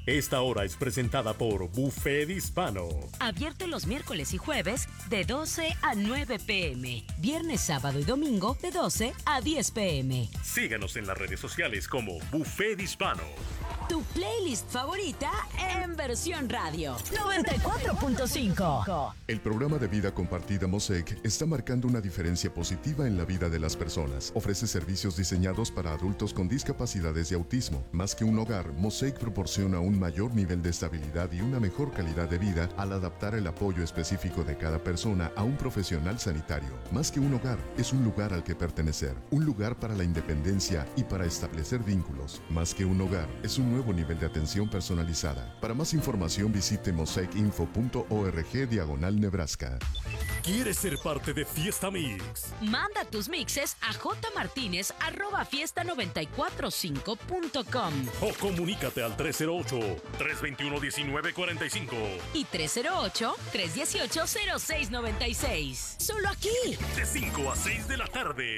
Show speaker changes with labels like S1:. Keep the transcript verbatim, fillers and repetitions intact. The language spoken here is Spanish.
S1: Esta hora es presentada por Buffet Hispano.
S2: Abierto los miércoles y jueves de doce a nueve pm. Viernes, sábado y domingo de doce a diez pm.
S1: Síganos en las redes sociales como Buffet Hispano.
S2: Tu playlist favorita en versión radio. noventa y cuatro punto cinco.
S3: El programa de vida compartida Mosaic está marcando una diferencia positiva en la vida de las personas. Ofrece servicios diseñados para adultos con discapacidades y autismo. Más que un hogar, Mosaic proporciona un mayor nivel de estabilidad y una mejor calidad de vida al adaptar el apoyo específico de cada persona a un profesional sanitario. Más que un hogar, es un lugar al que pertenecer, un lugar para la independencia y para establecer vínculos. Más que un hogar, es un nuevo nivel de atención personalizada. Para más información visite mosaic info punto org diagonal Nebraska.
S1: ¿Quieres ser parte de Fiesta Mix?
S2: Manda tus mixes a jmartinez arroba fiesta noventa y cuatro cinco punto com
S1: o comunícate al tres cero ocho, tres dos uno, uno nueve cuatro cinco
S2: y tres cero ocho, tres uno ocho, cero seis nueve seis. Solo aquí,
S1: de cinco a seis de la tarde.